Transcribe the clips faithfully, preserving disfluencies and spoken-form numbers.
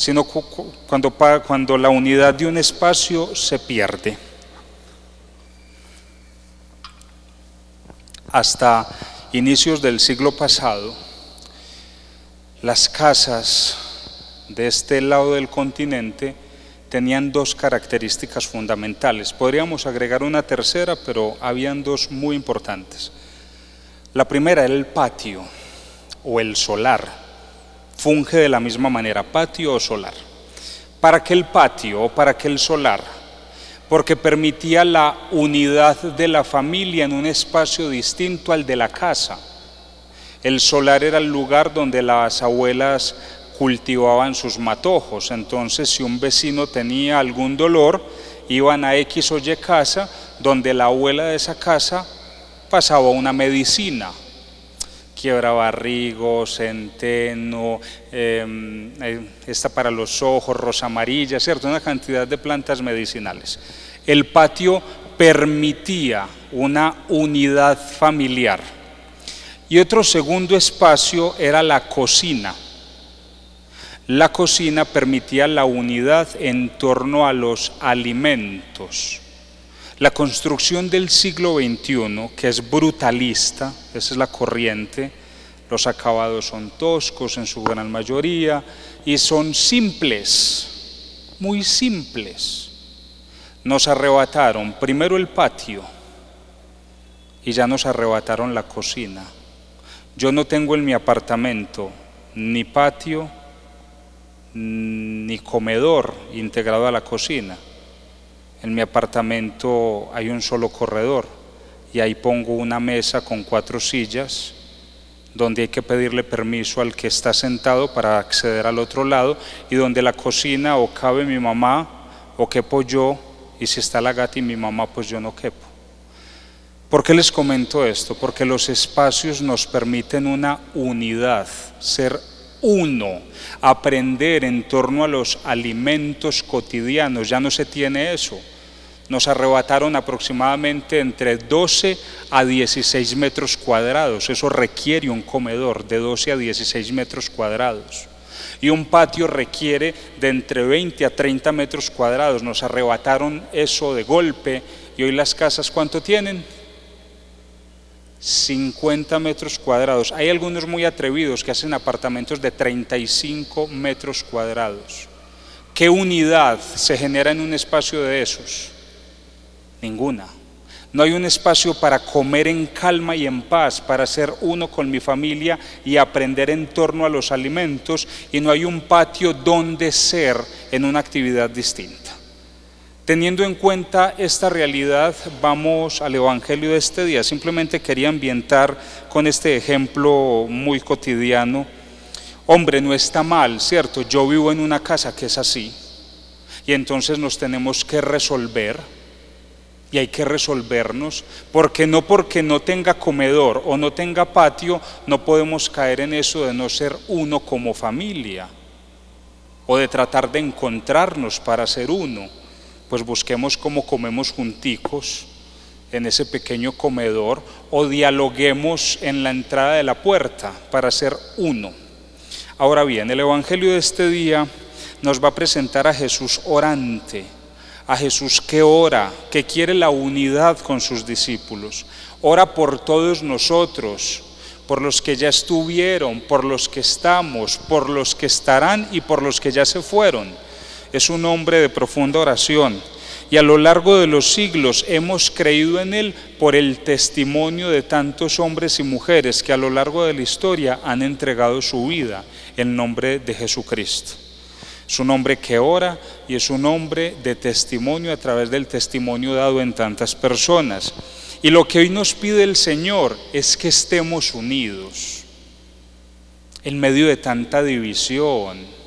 sino cuando, cuando la unidad de un espacio se pierde. Hasta inicios del siglo pasado, las casas de este lado del continente tenían dos características fundamentales. Podríamos agregar una tercera, pero habían dos muy importantes. La primera era el patio o el solar. Funge de la misma manera, patio o solar. ¿Para qué el patio o para qué el solar? Porque permitía la unidad de la familia en un espacio distinto al de la casa. El solar era el lugar donde las abuelas cultivaban sus matojos, entonces si un vecino tenía algún dolor, iban a X o Y casa, donde la abuela de esa casa pasaba una medicina, quiebrabarrigo, centeno, eh, esta para los ojos, rosa amarilla, ¿cierto? Una cantidad de plantas medicinales. El patio permitía una unidad familiar. Y otro segundo espacio era la cocina. La cocina permitía la unidad en torno a los alimentos. La construcción del siglo veintiuno, que es brutalista, esa es la corriente, los acabados son toscos en su gran mayoría y son simples, muy simples. Nos arrebataron primero el patio y ya nos arrebataron la cocina. Yo no tengo en mi apartamento ni patio ni comedor integrado a la cocina. En mi apartamento hay un solo corredor y ahí pongo una mesa con cuatro sillas donde hay que pedirle permiso al que está sentado para acceder al otro lado, y donde la cocina o cabe mi mamá o quepo yo, y si está la gata y mi mamá pues yo no quepo. ¿Por qué les comento esto? Porque los espacios nos permiten una unidad, ser uno, aprender en torno a los alimentos cotidianos. Ya no se tiene eso. Nos arrebataron aproximadamente entre doce a dieciséis metros cuadrados. Eso requiere un comedor de doce a dieciséis metros cuadrados. Y un patio requiere de entre veinte a treinta metros cuadrados. Nos arrebataron eso de golpe. Y hoy las casas, ¿cuánto tienen? cincuenta metros cuadrados. Hay algunos muy atrevidos que hacen apartamentos de treinta y cinco metros cuadrados. ¿Qué unidad se genera en un espacio de esos? Ninguna. No hay un espacio para comer en calma y en paz, para ser uno con mi familia y aprender en torno a los alimentos, y no hay un patio donde ser en una actividad distinta. Teniendo en cuenta esta realidad, vamos al Evangelio de este día. Simplemente quería ambientar con este ejemplo muy cotidiano. Hombre, no está mal, ¿cierto? Yo vivo en una casa que es así, y entonces nos tenemos que resolver, y hay que resolvernos, porque no porque no tenga comedor o no tenga patio, no podemos caer en eso de no ser uno como familia, o de tratar de encontrarnos para ser uno. Pues busquemos cómo comemos junticos en ese pequeño comedor, o dialoguemos en la entrada de la puerta para ser uno. Ahora bien, el Evangelio de este día nos va a presentar a Jesús orante, a Jesús que ora, que quiere la unidad con sus discípulos. Ora por todos nosotros, por los que ya estuvieron, por los que estamos, por los que estarán y por los que ya se fueron. Es un hombre de profunda oración, y a lo largo de los siglos hemos creído en él por el testimonio de tantos hombres y mujeres que a lo largo de la historia han entregado su vida en nombre de Jesucristo. Es un hombre que ora y es un hombre de testimonio a través del testimonio dado en tantas personas. Y lo que hoy nos pide el Señor es que estemos unidos en medio de tanta división,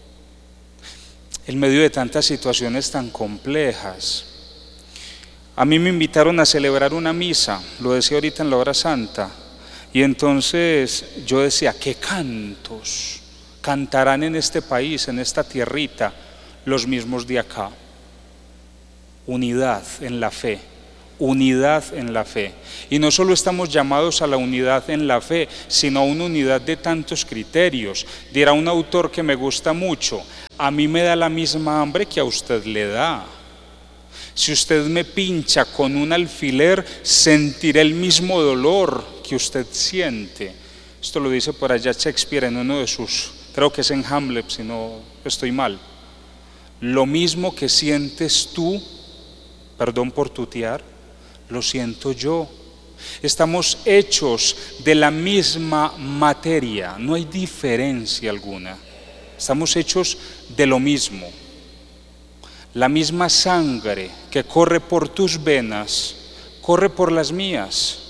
en medio de tantas situaciones tan complejas. A mí me invitaron a celebrar una misa, lo decía ahorita en la hora santa, y entonces yo decía, ¿qué cantos cantarán en este país, en esta tierrita, los mismos de acá? Unidad en la fe, unidad en la fe. Y no solo estamos llamados a la unidad en la fe, sino a una unidad de tantos criterios. Dirá un autor que me gusta mucho: a mí me da la misma hambre que a usted le da. Si usted me pincha con un alfiler, sentiré el mismo dolor que usted siente. Esto lo dice por allá Shakespeare en uno de sus, creo que es en Hamlet, si no estoy mal. Lo mismo que sientes tú, perdón por tutear, lo siento yo. Estamos hechos de la misma materia, no hay diferencia alguna. Estamos hechos de lo mismo. La misma sangre que corre por tus venas, corre por las mías.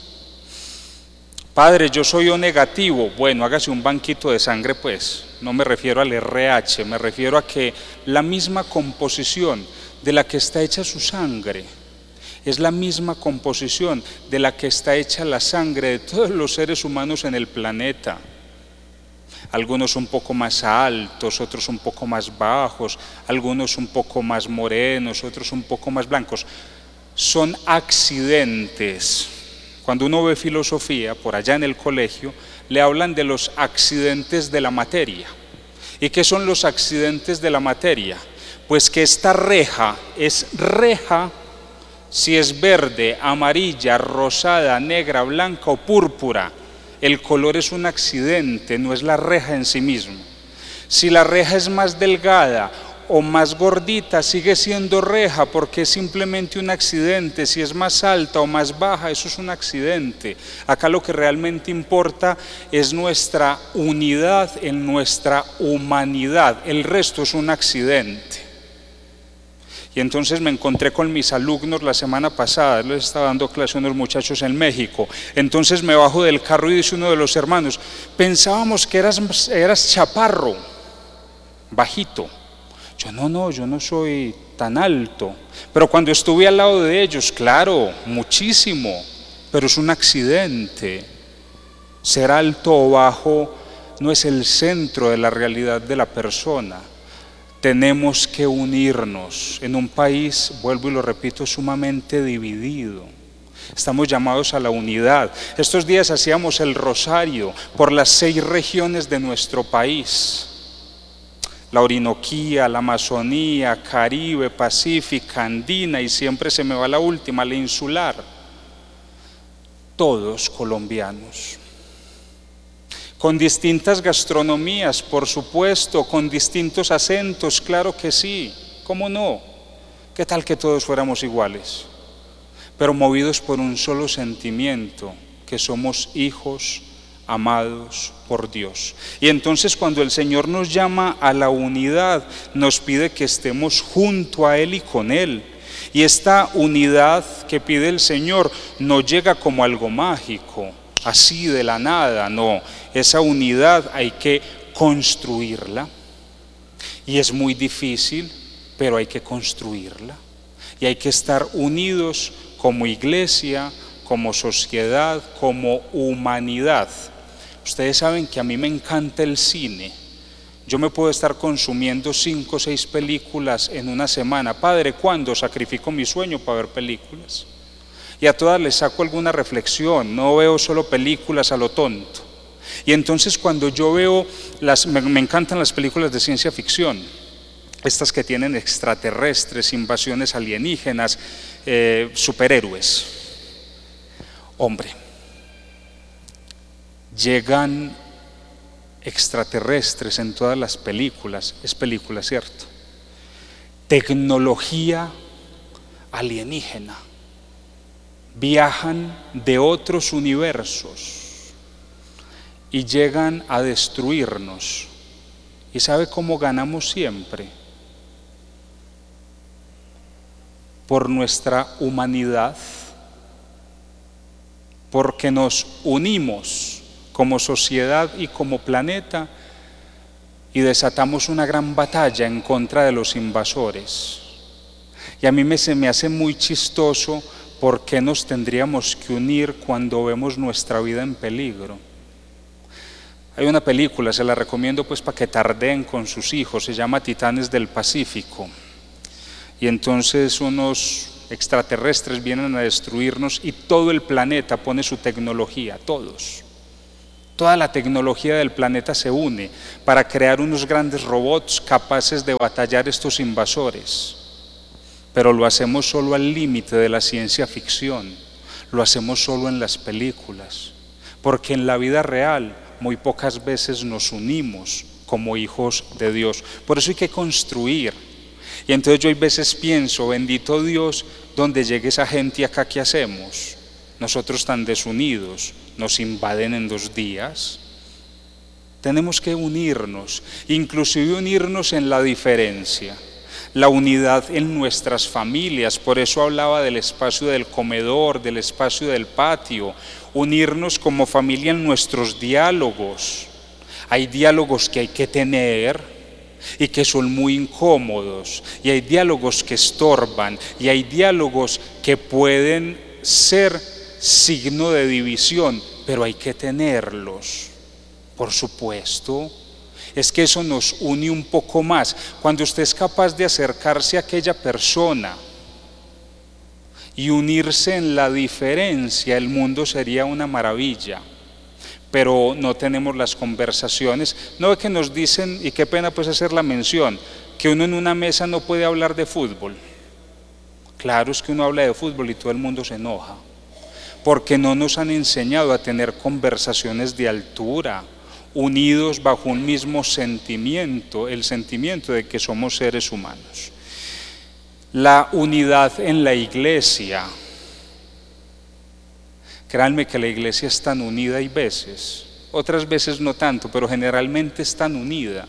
Padre, yo soy O negativo. Bueno, hágase un banquito de sangre pues. No me refiero al R H, me refiero a que la misma composición de la que está hecha su sangre es la misma composición de la que está hecha la sangre de todos los seres humanos en el planeta. Algunos un poco más altos, otros un poco más bajos, algunos un poco más morenos, otros un poco más blancos. Son accidentes. Cuando uno ve filosofía, por allá en el colegio, le hablan de los accidentes de la materia. ¿Y qué son los accidentes de la materia? Pues que esta reja es reja si es verde, amarilla, rosada, negra, blanca o púrpura. El color es un accidente, no es la reja en sí misma. Si la reja es más delgada o más gordita, sigue siendo reja porque es simplemente un accidente. Si es más alta o más baja, eso es un accidente. Acá lo que realmente importa es nuestra unidad en nuestra humanidad. El resto es un accidente. Y entonces me encontré con mis alumnos la semana pasada, les estaba dando clase a unos muchachos en México. Entonces me bajo del carro y dice uno de los hermanos: pensábamos que eras, eras chaparro, bajito. Yo no, no, yo no soy tan alto. Pero cuando estuve al lado de ellos, claro, muchísimo, pero es un accidente. Ser alto o bajo no es el centro de la realidad de la persona. Tenemos que unirnos en un país, vuelvo y lo repito, sumamente dividido. Estamos llamados a la unidad. Estos días hacíamos el rosario por las seis regiones de nuestro país: la Orinoquía, la Amazonía, Caribe, Pacífica, Andina, y siempre se me va la última, la insular. Todos colombianos. Con distintas gastronomías, por supuesto, con distintos acentos, claro que sí, ¿cómo no? ¿Qué tal que todos fuéramos iguales? Pero movidos por un solo sentimiento, que somos hijos amados por Dios. Y entonces cuando el Señor nos llama a la unidad, nos pide que estemos junto a Él y con Él. Y esta unidad que pide el Señor no llega como algo mágico, así de la nada, no. Esa unidad hay que construirla, y es muy difícil, pero hay que construirla, y hay que estar unidos como iglesia, como sociedad, como humanidad. Ustedes saben que a mí me encanta el cine. Yo me puedo estar consumiendo cinco o seis películas en una semana. Padre, ¿cuándo sacrifico mi sueño para ver películas? Y a todas les saco alguna reflexión, no veo solo películas a lo tonto. Y entonces cuando yo veo, las, me, me encantan las películas de ciencia ficción, estas que tienen extraterrestres, invasiones alienígenas, eh, superhéroes. Hombre, llegan extraterrestres en todas las películas, es película, ¿cierto? Tecnología alienígena. Viajan de otros universos y llegan a destruirnos. ¿Y sabe cómo ganamos siempre? Por nuestra humanidad, porque nos unimos como sociedad y como planeta y desatamos una gran batalla en contra de los invasores. Y a mí me, se me hace muy chistoso. ¿Por qué nos tendríamos que unir cuando vemos nuestra vida en peligro? Hay una película, se la recomiendo pues para que tardeen con sus hijos, se llama Titanes del Pacífico. Y entonces unos extraterrestres vienen a destruirnos y todo el planeta pone su tecnología, todos. Toda la tecnología del planeta se une para crear unos grandes robots capaces de batallar estos invasores. Pero lo hacemos solo al límite de la ciencia ficción, lo hacemos solo en las películas, porque en la vida real muy pocas veces nos unimos como hijos de Dios. Por eso hay que construir. Y entonces yo a veces pienso, bendito Dios, donde llegue esa gente acá, ¿qué hacemos? Nosotros tan desunidos, nos invaden en dos días. Tenemos que unirnos, inclusive unirnos en la diferencia. La unidad en nuestras familias, por eso hablaba del espacio del comedor, del espacio del patio, unirnos como familia en nuestros diálogos. Hay diálogos que hay que tener y que son muy incómodos, y hay diálogos que estorban, y hay diálogos que pueden ser signo de división, pero hay que tenerlos, por supuesto. Es que eso nos une un poco más. Cuando usted es capaz de acercarse a aquella persona y unirse en la diferencia, el mundo sería una maravilla. Pero no tenemos las conversaciones. No es que nos dicen, y qué pena pues hacer la mención, que uno en una mesa no puede hablar de fútbol. Claro, es que uno habla de fútbol y todo el mundo se enoja, porque no nos han enseñado a tener conversaciones de altura, unidos bajo un mismo sentimiento, el sentimiento de que somos seres humanos. La unidad en la iglesia. Créanme que la iglesia es tan unida, hay veces, otras veces no tanto, pero generalmente es tan unida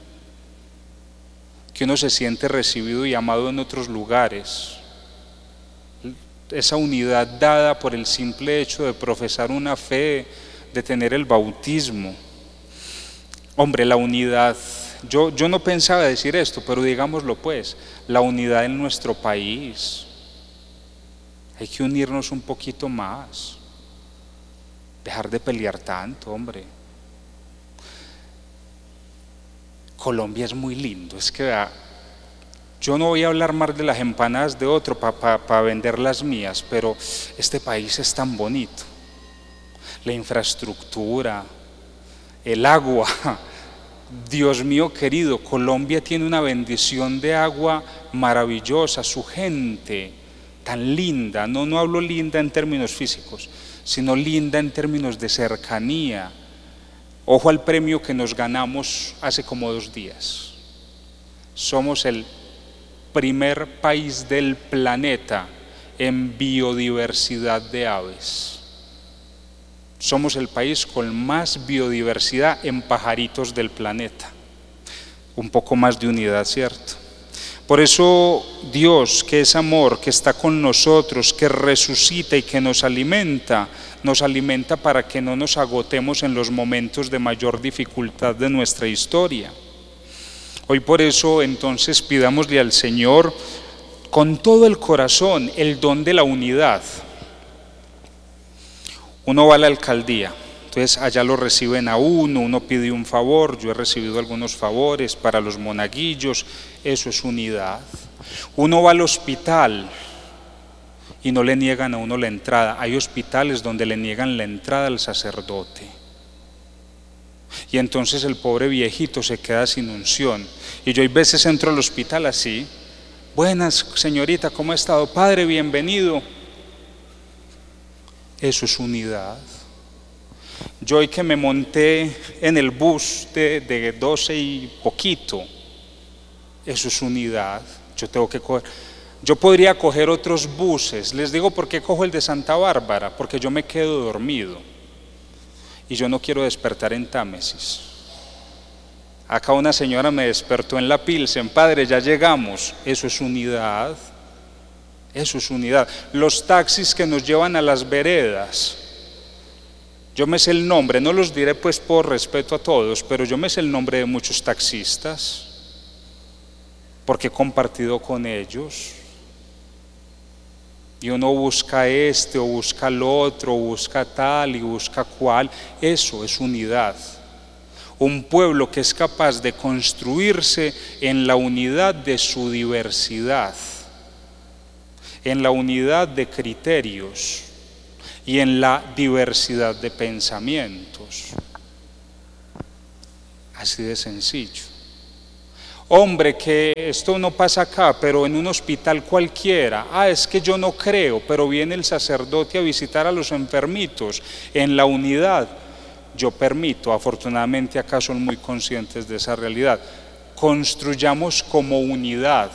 que uno se siente recibido y amado en otros lugares. Esa unidad dada por el simple hecho de profesar una fe, de tener el bautismo. Hombre, la unidad, yo, yo no pensaba decir esto, pero digámoslo pues, la unidad en nuestro país. Hay que unirnos un poquito más. Dejar de pelear tanto, hombre. Colombia es muy lindo, es que vea, yo no voy a hablar más de las empanadas de otro para pa, pa vender las mías, pero este país es tan bonito. La infraestructura, el agua, Dios mío querido, Colombia tiene una bendición de agua maravillosa, su gente tan linda, no, no hablo linda en términos físicos, sino linda en términos de cercanía. Ojo al premio que nos ganamos hace como dos días. Somos el primer país del planeta en biodiversidad de aves. Somos el país con más biodiversidad en pajaritos del planeta. Un poco más de unidad, ¿cierto? Por eso Dios, que es amor, que está con nosotros, que resucita y que nos alimenta, nos alimenta para que no nos agotemos en los momentos de mayor dificultad de nuestra historia. Hoy por eso entonces pidámosle al Señor con todo el corazón el don de la unidad. Uno va a la alcaldía, entonces allá lo reciben a uno, uno pide un favor, yo he recibido algunos favores para los monaguillos, eso es unidad. Uno va al hospital y no le niegan a uno la entrada, hay hospitales donde le niegan la entrada al sacerdote. Y entonces el pobre viejito se queda sin unción. Y yo hay veces entro al hospital así, buenas señorita, ¿cómo ha estado? Padre, bienvenido. Eso es unidad. Yo hoy que me monté en el bus de, de doce y poquito, eso es unidad. Yo tengo que coger, yo podría coger otros buses, les digo por qué cojo el de Santa Bárbara, porque yo me quedo dormido y yo no quiero despertar en Támesis. Acá una señora me despertó en la Pilsen, padre, ya llegamos, eso es unidad. Eso es unidad. Los taxis que nos llevan a las veredas, yo me sé el nombre, no los diré pues por respeto a todos, pero yo me sé el nombre de muchos taxistas, porque he compartido con ellos. Y uno busca este, o busca el otro, o busca tal y busca cual. Eso es unidad. Un pueblo que es capaz de construirse en la unidad de su diversidad. en la unidad de criterios y en la diversidad de pensamientos. Así de sencillo. Hombre, que esto no pasa acá, pero en un hospital cualquiera. Ah, es que yo no creo, pero viene el sacerdote a visitar a los enfermitos. En la unidad, yo permito, afortunadamente acá son muy conscientes de esa realidad. Construyamos como unidad.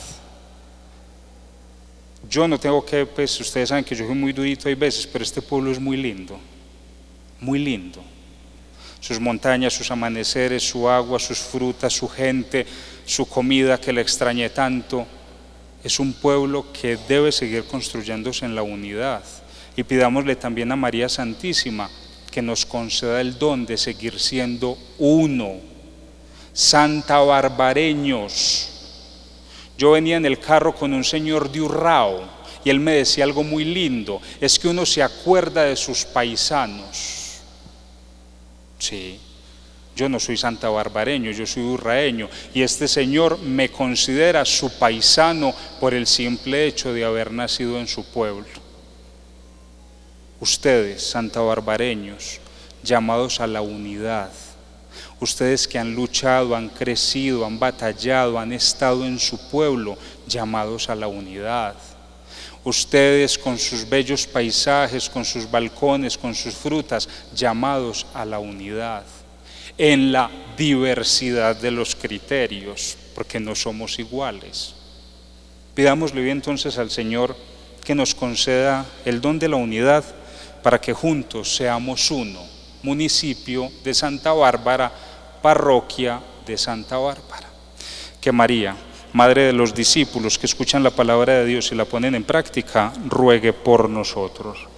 Yo no tengo que, pues ustedes saben que yo soy muy durito hay veces, pero este pueblo es muy lindo, muy lindo. Sus montañas, sus amaneceres, su agua, sus frutas, su gente, su comida que le extrañé tanto. Es un pueblo que debe seguir construyéndose en la unidad. Y pidámosle también a María Santísima que nos conceda el don de seguir siendo uno. Santa Barbareños. Yo venía en el carro con un señor de Urrao y él me decía algo muy lindo, es que uno se acuerda de sus paisanos. Sí, yo no soy santa barbareño, yo soy urraeño y este señor me considera su paisano por el simple hecho de haber nacido en su pueblo. Ustedes, santa barbareños, llamados a la unidad, ustedes que han luchado, han crecido, han batallado, han estado en su pueblo, llamados a la unidad. Ustedes con sus bellos paisajes, con sus balcones, con sus frutas, llamados a la unidad, en la diversidad de los criterios, porque no somos iguales. Pidámosle hoy entonces al Señor que nos conceda el don de la unidad para que juntos seamos uno, municipio de Santa Bárbara, parroquia de Santa Bárbara. Que María, Madre de los discípulos que escuchan la palabra de Dios y la ponen en práctica, ruegue por nosotros.